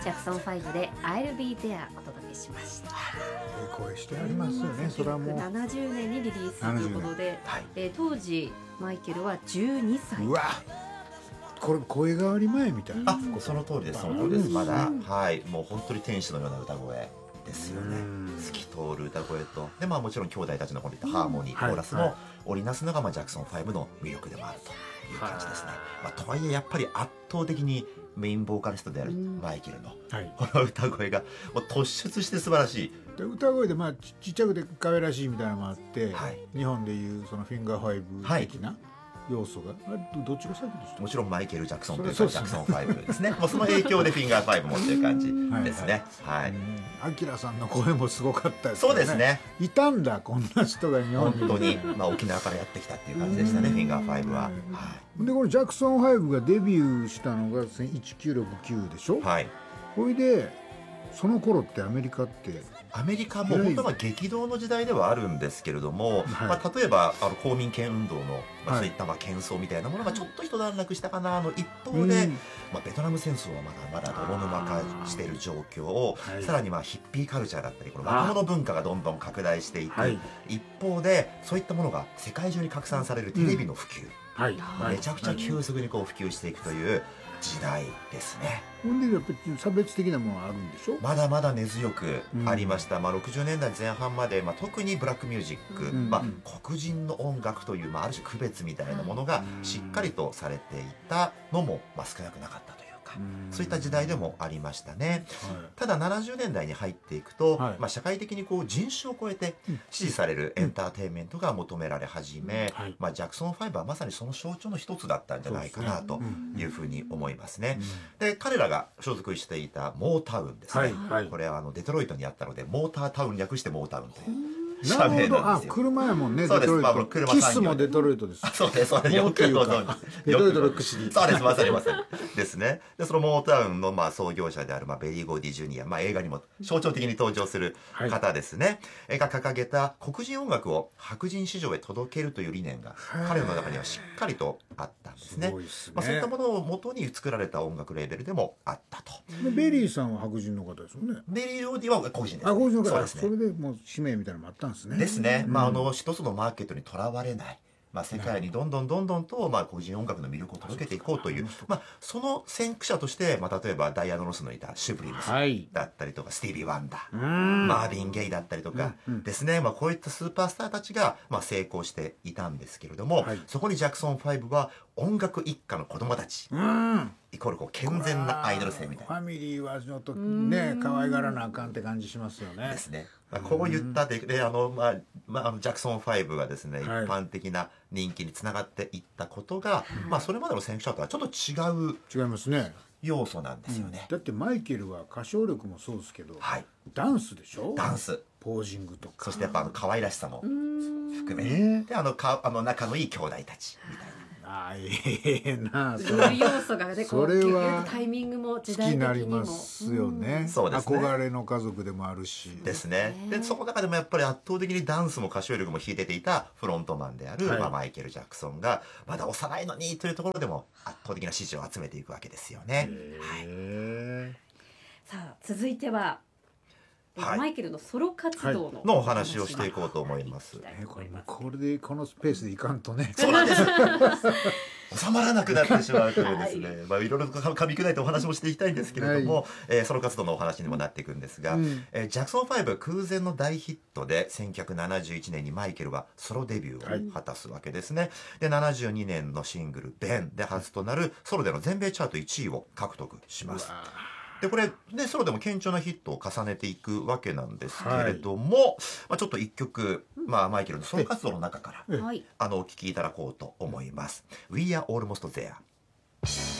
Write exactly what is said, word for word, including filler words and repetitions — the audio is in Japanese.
ジャクソンファイブで I'll Be There お届けしました。 えー、声してありますよね。それはもうななじゅうねんにリリースということで、 はいえー当時マイケルはじゅうにさい。 うわこれ声変わり前みたいな。 あ、その通りです、その通りです。まだ、はい、もう本当に天使のような歌声ですよね。透き通る歌声と、でまあもちろん兄弟たちのこういったハーモニー、コーラスも織りなすのがまあジャクソンファイブの魅力でもあるという感じですね。まあとはいえやっぱり圧倒的にメインボーカリストであるマイケルのはいこの歌声がもう突出して素晴らしい。 で歌声でまあちちっちゃくて可愛らしいみたいなのもあって、 はい日本でいうそのフィンガーファイブ的な要素が、あれどどっちが先でした？ もちろんマイケル・ジャクソンというかそうジャクソンファイブですね。もうその影響でフィンガーファイブもっていう感じですね。はい。 アキラさんの声もすごかったですよそうですね。 いたんだこんな人が日本に。 本当にまあ沖縄からやってきたっていう感じでしたね。フィンガーファイブは。 でこのジャクソンファイブがデビューしたのがせんきゅうひゃくろくじゅうきゅうでしょ。 はい。 ほいでその頃ってアメリカってアメリカも本当は激動の時代ではあるんですけれども、 はいまあ、例えばあの公民権運動の、まあ、 はいそういったまあ喧騒みたいなものがちょっと一段落したかなの一方で、 うんまあ、ベトナム戦争はまだまだ泥沼化している状況を、 はいさらにまあヒッピーカルチャーだったりこの若者文化がどんどん拡大していく、 はい一方でそういったものが世界中に拡散されるテレビの普及、 はいまあめちゃくちゃ急速にこう普及していくという時代ですね。 ほんでやっぱり差別的なものがあるんでしょ。 まだまだ根強くありました、まあ、ろくじゅうねんだいぜん半まで、まあ、特にブラックミュージック、 んまあ、黒人の音楽という、まあ、ある種区別みたいなものがしっかりとされていたのも、まあ、少なくなかったというか、そういった時代でもありましたね。ただななじゅうねんだいに入っていくと、 はいまあ、社会的にこう人種を超えて支持されるエンターテインメントが求められ始め、 はいまあ、ジャクソンファイブはまさにその象徴の一つだったんじゃないかなというふうに思いますね。で彼らが所属していたモータウンですね、 はいはいこれはあのデトロイトにあったのでモータータウン略してモータウンというなるほ社名ど。あなんですよ。 車やもんね。 そうですデトロイトまあ車キ産業スもデトロイトです。 そうですそうですよモーっていうかくご存知デトロイトロックシティそうですまさにまさにですね。でそのモータウンのまあ創業者であるまあベリー・ゴーディ・ジュニア、まあ、映画にも象徴的に登場する方ですね、はい、が掲げた黒人音楽を白人市場へ届けるという理念が彼の中にはしっかりとあったんですね。 すごいですねまあ、そういったものを元に作られた音楽レーベルでもあったと。 でベリーさんは白人の方ですもんね。 ベリー・ゴーディは黒人です、 あ、黒人の方。 そうですねそれでもう使命みたいなのもあったんですね。 ですね、まあ、あの一つのマーケットにとらわれない、まあ、世界にどんどんどんどんと、まあ、個人音楽の魅力を届けていこうという、まあ、その先駆者として、まあ、例えばダイアナ・ロスのいたシュプリームスはいだったりとか、スティービー・ワンダー、 うんマーヴィン・ゲイだったりとかですね、まあ、こういったスーパースターたちが、まあ、成功していたんですけれども、 はいそこにジャクソンファイブは音楽一家の子供たち、 うん。 イコールこう健全なアイドル性みたいなファミリーはちょっとね可愛がらなあかんって感じしますよね。 ですね。まあ、こういったで、であのまあまあ、あのジャクソンファイブがですね、 はい一般的な人気につながっていったことが、まあ、それまでの先駆者とはちょっと違う違いますね。 要素なんですよね。 だってマイケルは歌唱力もそうですけど、 はい、 ダンスでしょ。 ダンス、 ポージングとか。 そしてやっぱあの可愛らしさも含め、 ねであのかあの仲のいい兄弟たちみたいな。 ああええな。 そういう要素がね、こそうれはタイミングも好き時代的になりにもますよね。 そうですね憧れの家族でもあるし。 ですね。でその中でもやっぱり圧倒的にダンスも歌唱力も秀でていたフロントマンである、 はいまあ、マイケル・ジャクソンがまだ幼いのにというところでも圧倒的な支持を集めていくわけですよね。 へさあ続いては、えはいマイケルのソロ活動の,、 のお話をしていこうと思います。 えこれこれでこのスペースでいかんとね。 そうなんです収まらなくなってしまうというですね、はいまあ、いろいろと噛み砕いてお話もしていきたいんですけれども、 はいえーソロ活動のお話にもなっていくんですが、 うんえージャクソンファイブ空前の大ヒットでせんきゅうひゃくななじゅういちねんにマイケルはソロデビューを果たすわけですね、でななじゅうにねんのシングル「ベン」で初となるソロでの全米チャートいちいを獲得します。でこれでソロでも顕著なヒットを重ねていくわけなんですけれども、まあ、ちょっと一曲、まあ、マイケルのソロ活動の中からえはいあのお聴きいただこうと思います。We are almost there。